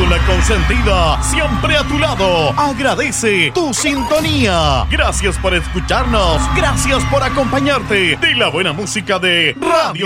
La Consentida, siempre a tu lado. Agradece tu sintonía. Gracias por escucharnos. Gracias por acompañarte de la buena música de Radio